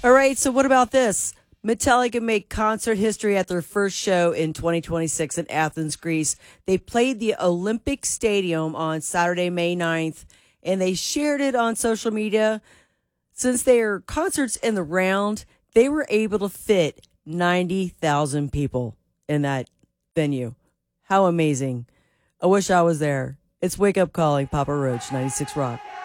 All right, so what about this? Metallica make concert history at their first show in 2026 in Athens, Greece. They played the Olympic Stadium on Saturday, May 9th, and they shared it on social media. Since their concerts in the round, they were able to fit 90,000 people in that venue. How amazing. I wish I was there. It's Wake Up Calling, Papa Roach, 96 Rock.